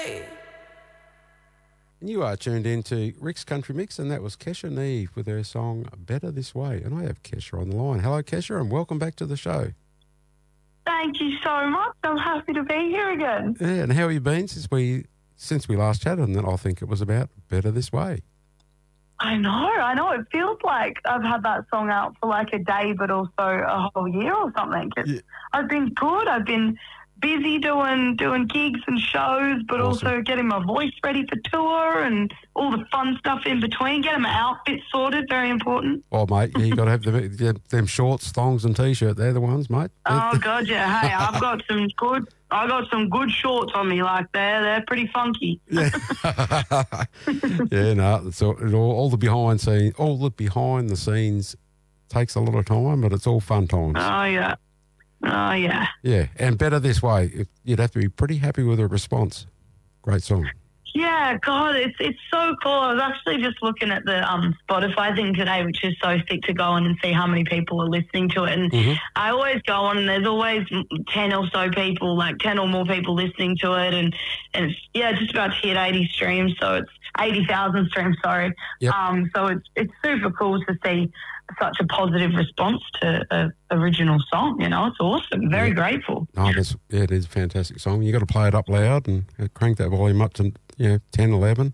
And you are tuned into Rick's Country Mix, and that was Kesha Neve with her song Better This Way. And I have Kesha on the line. Hello, Kesha, and welcome back to the show. Thank you so much. I'm happy to be here again. Yeah, and how have you been since we last chatted? And then I think it was about Better This Way. I know. It feels like I've had that song out for like a day, but also a whole year or something. I've been good. I've been busy doing gigs and shows, but Awesome. also getting my voice ready for tour and all the fun stuff in between, getting my outfit sorted, very important. Oh, mate, yeah, you got to have them shorts, thongs and T-shirt. They're the ones, mate. Oh, God, yeah. Hey, I got some good shorts on me, like they're pretty funky. Yeah, yeah, no, it's all the behind the scenes takes a lot of time, but it's all fun times. Oh, yeah. Oh, yeah. Yeah, and Better This Way, you'd have to be pretty happy with the response. Great song. Yeah, God, it's so cool. I was actually just looking at the Spotify thing today, which is so sick to go on and see how many people are listening to it. And I always go on and there's always 10 or so people, like 10 or more people listening to it. And it's, just about to hit 80 streams. So it's 80,000 streams, sorry. Yep. So it's super cool to see such a positive response to an original song. It's awesome. Very grateful. No, it is a fantastic song. You got to play it up loud and crank that volume up to 10, 11.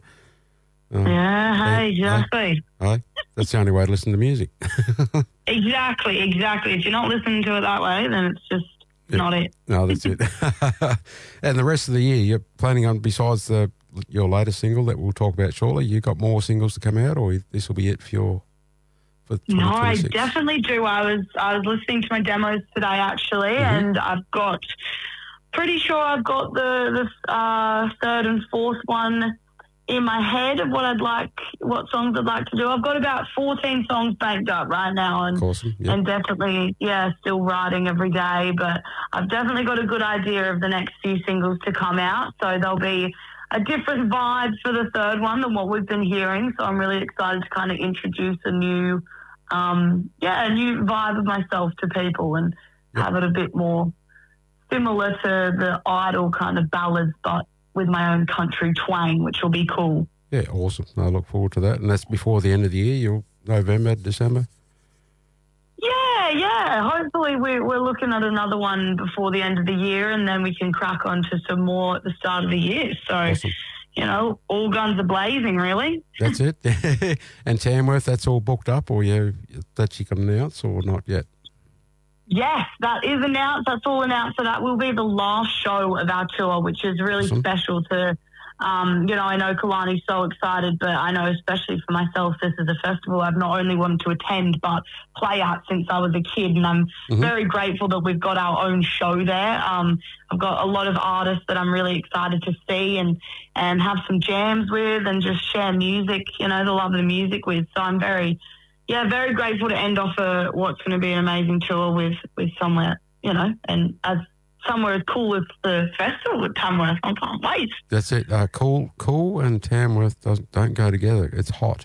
Exactly. Hey, that's the only way to listen to music. Exactly. If you're not listening to it that way, then it's just not it. No, that's it. And the rest of the year, you're planning on, besides your latest single that we'll talk about shortly, you got more singles to come out, or this will be it for 2026? No, I definitely do. I was listening to my demos today, actually, and pretty sure I've got the third and fourth one in my head of what songs I'd like to do. I've got about 14 songs banked up right now, and awesome. Yep. and definitely, still writing every day. But I've definitely got a good idea of the next few singles to come out, so there'll be a different vibe for the third one than what we've been hearing. So I'm really excited to kind of introduce a new vibe of myself to people and have it a bit more similar to the Idol kind of ballads, but with my own country twang, which will be cool. Yeah, awesome. I look forward to that. And that's before the end of the year, November, December? Yeah. Hopefully we're looking at another one before the end of the year, and then we can crack on to some more at the start of the year. So, awesome. All guns are blazing, really. That's it. And Tamworth, that's all booked up, or that you can announce, or not yet? Yes, that is announced. That's all announced. So that will be the last show of our tour, which is really awesome. Special to, I know Kalani's so excited, but I know especially for myself, this is a festival I've not only wanted to attend, but play at since I was a kid. And I'm very grateful that we've got our own show there. I've got a lot of artists that I'm really excited to see and have some jams with and just share music, the love of the music with. So I'm very grateful to end off what's going to be an amazing tour with somewhere, and as somewhere as cool as the festival at Tamworth. I can't wait. That's it. Cool and Tamworth don't go together. It's hot.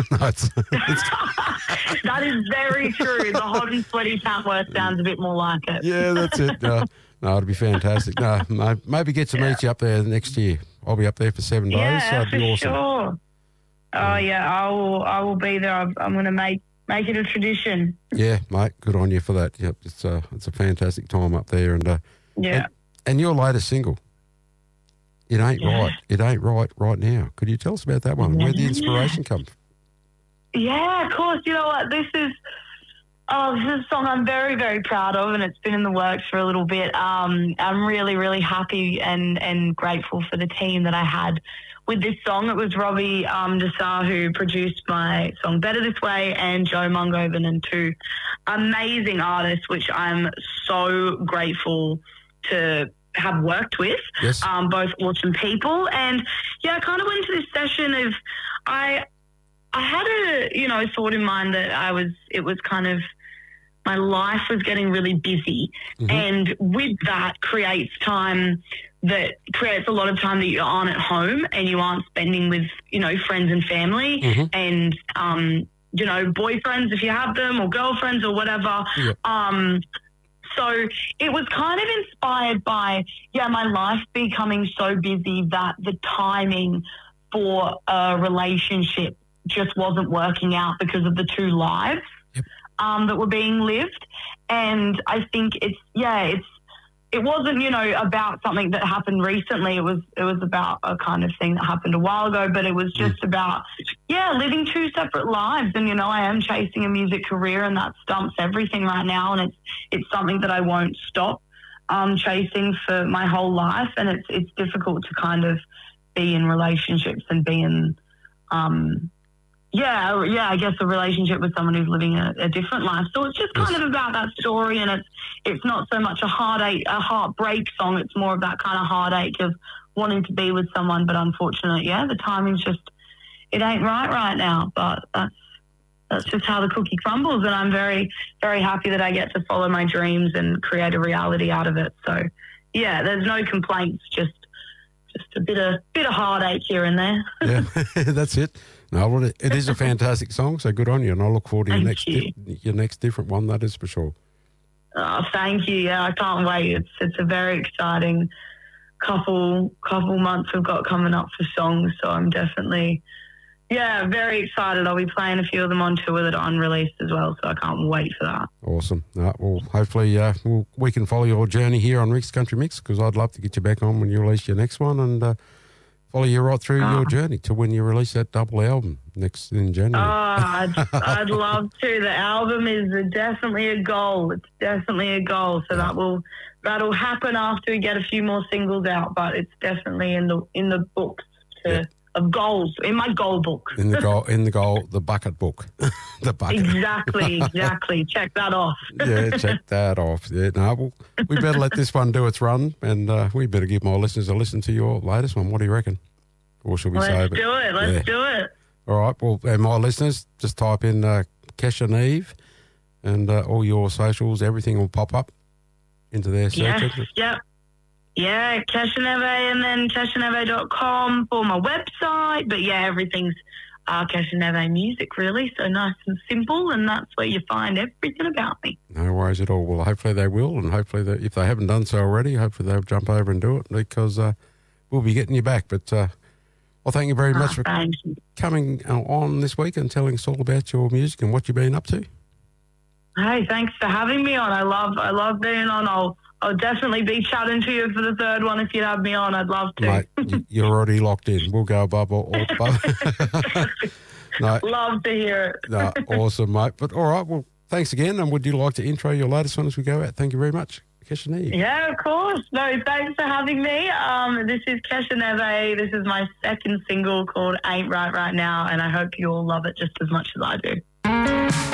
That is very true. The hot and sweaty Tamworth sounds a bit more like it. Yeah, that's it. No, it'll be fantastic. No, maybe get to meet you up there next year. I'll be up there for 7 days. Yeah, so it'd be awesome. Sure. Oh yeah, I will be there. I'm going to make it a tradition. Yeah, mate. Good on you for that. Yep, it's a fantastic time up there, and and your latest single, It Ain't Right. It Ain't right now. Could you tell us about that one? Where'd the inspiration come from? Yeah, of course. You know what? This is a song I'm very, very proud of, and it's been in the works for a little bit. I'm really, really happy and grateful for the team that I had with this song. It was Robbie Desar who produced my song Better This Way, and Joe Mungovan, and two amazing artists, which I'm so grateful to have worked with. Yes. Both awesome people. And I kind of went to this session of I had a thought in mind that it was kind of, my life was getting really busy, and with that creates a lot of time that you aren't at home and you aren't spending with friends and family and boyfriends if you have them, or girlfriends or whatever. So it was kind of inspired by, my life becoming so busy that the timing for a relationship just wasn't working out because of the two lives that were being lived. And I think it wasn't, about something that happened recently. It was about a kind of thing that happened a while ago, but it was just about, living two separate lives. And, I am chasing a music career, and that stumps everything right now. And it's something that I won't stop chasing for my whole life. And it's difficult to kind of be in relationships and be in, I guess a relationship with someone who's living a different life. So it's just kind of about that story, and it's not so much a heartbreak song. It's more of that kind of heartache of wanting to be with someone, but unfortunately, the timing's just, it ain't right now. But that's just how the cookie crumbles, and I'm very, very happy that I get to follow my dreams and create a reality out of it. So, there's no complaints, just a bit of heartache here and there. Yeah, that's it. No, well, it is a fantastic song, so good on you, and I look forward to your next different one, that is for sure. Oh, thank you. Yeah, I can't wait. It's a very exciting couple months we've got coming up for songs, so I'm definitely, very excited. I'll be playing a few of them on tour that are unreleased as well, so I can't wait for that. Awesome. Well, hopefully we can follow your journey here on Rick's Country Mix, because I'd love to get you back on when you release your next one, and follow you right through your journey to when you release that double album next in January. I'd love to. The album is definitely a goal. It's definitely a goal. So that'll happen after we get a few more singles out. But it's definitely in the books of goals, in my goal book. the bucket book. The bucket. Exactly. Check that off. Check that off. Yeah, no, well, we better let this one do its run, and we better give my listeners a listen to your latest one. What do you reckon? Or should we save it? Let's do it. All right. Well, and my listeners, just type in Kesha Neve, and all your socials, everything will pop up into their search. Yeah, Kesha Neve, and then keshaneve.com for my website. But everything's Kesha Neve music, really. So nice and simple, and that's where you find everything about me. No worries at all. Well, hopefully they will, and hopefully if they haven't done so already, hopefully they'll jump over and do it, because we'll be getting you back. But well, thank you very much for coming on this week and telling us all about your music and what you've been up to. Hey, thanks for having me on. I love being on. I'll definitely be chatting to you for the third one if you'd have me on. I'd love to. Mate, you're already locked in. We'll go above all above. No, love to hear it. No, awesome, mate. But all right, well, thanks again. And would you like to intro your latest one as we go out? Thank you very much, Kesha Neve. Yeah, of course. No, thanks for having me. This is Kesha Neve. This is my second single called Ain't Right Now, and I hope you all love it just as much as I do.